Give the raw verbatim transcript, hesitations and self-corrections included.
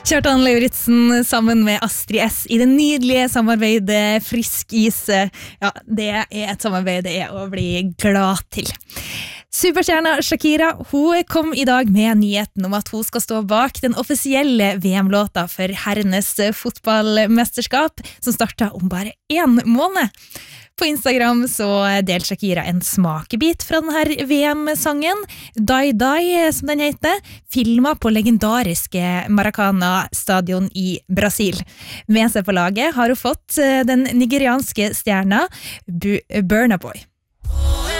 Kjartan Lauritzen sammen med Astrid S i det nydelige samarbeidet Frisk is. Ja, det er et samarbeid det er å bli glad til. Superstjerna Shakira, hun kom i dag med nyheten om at hun skal stå bak den offisielle V M-låta for herrenes fotballmesterskap, som startet om bare en måned. På Instagram så delte Shakira en smakebit fra denne V M-sangen, Die Die, som den heter, filmet på legendariske Maracana-stadion i Brasil. Med seg på laget har hun fått den nigerianske stjerna Burna Boy.